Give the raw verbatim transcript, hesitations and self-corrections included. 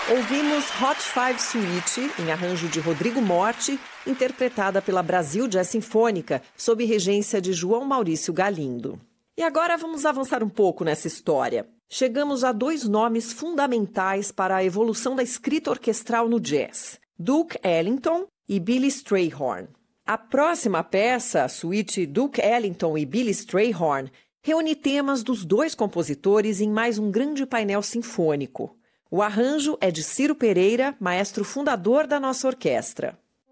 Ouvimos Hot Five Suite, em arranjo de Rodrigo Morti, interpretada pela Brasil Jazz Sinfônica, sob regência de João Maurício Galindo. E agora vamos avançar um pouco nessa história. Chegamos a dois nomes fundamentais para a evolução da escrita orquestral no jazz: Duke Ellington e Billy Strayhorn. A próxima peça, a suíte Duke Ellington e Billy Strayhorn, reúne temas dos dois compositores em mais um grande painel sinfônico. O arranjo é de Ciro Pereira, maestro fundador da nossa orquestra.